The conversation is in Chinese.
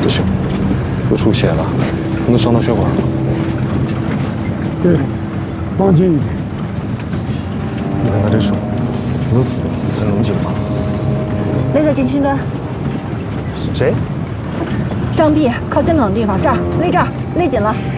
不行，又出血了，可能伤到血管了。 对，放近一点。 你看他这手，全都紫了，还能紧吗？ 勒在近心端。 谁？ 张臂靠肩膀的地方，这儿勒这儿，勒紧了。